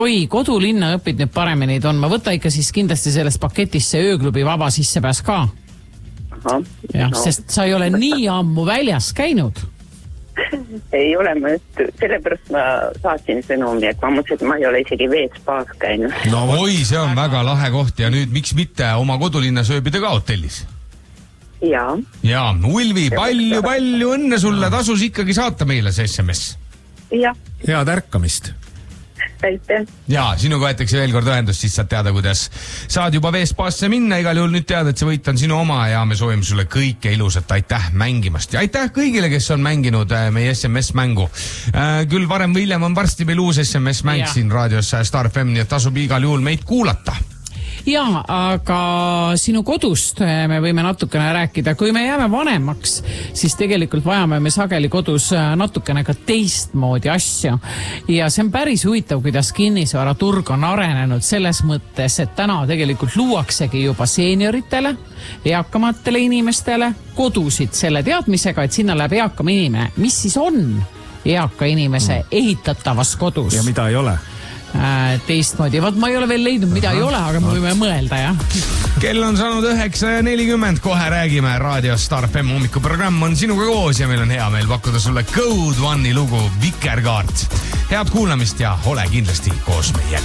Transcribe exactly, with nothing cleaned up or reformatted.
Oi, kodulinna õpid nüüd paremini tundma. Võta ikka siis kindlasti sellest paketist see ööklubi vaba sissepääs ka. Aha, jah, no. Sest sa ei ole nii ammu väljas käinud. Ei ole, ma just, sellepärast ma saatsin sõnumi, et ma mõtlesin, et ma ei ole isegi veespaas käinud. No oi, see on väga lahe koht ja nüüd miks mitte oma kodulinnas ööbida ka hotellis? Jaa. Jaa, Ulvi, palju, palju õnne sulle, tasus ikkagi saata meile see S M S. Jah. Head ärkamist. Aitäh. Jaa, sinuga võetakse veel kord ühendust, siis saad teada, kuidas saad juba veespaasse minna. Igal juhul nüüd teada, et see võit on sinu oma ja me soovime sulle kõike ilusat. Aitäh mängimast ja aitäh kõigile, kes on mänginud meie S M S-mängu. Küll varem või hiljem on varsti meil uus S M S-mäng siin raadios Star F M, nii et tasub igal juhul meid kuulata. Jaa, aga sinu kodust me võime natukene rääkida. Kui me jääme vanemaks, siis tegelikult vajame me sageli kodus natukene ka teistmoodi asju. Ja see on päris huvitav, kuidas kinnisvara turg on arenenud selles mõttes, et täna tegelikult luuaksegi juba senioritele, eakamatele inimestele kodusid selle teadmisega, et sinna läheb eakam inimene. Mis siis on eaka inimese ehitatavas kodus? Ja mida ei ole? Teistmoodi. Vaat ma ei ole veel leidnud, mida Aha, ei ole, aga me võime mõelda, jah. Kell on saanud üheksa ja nelikümmend, kohe räägime Raadio Star F M hommikuprogramm on sinuga koos ja meil on hea meel pakkuda sulle Code One'i lugu Vikerkaart. Head kuulamist ja ole kindlasti koos meie.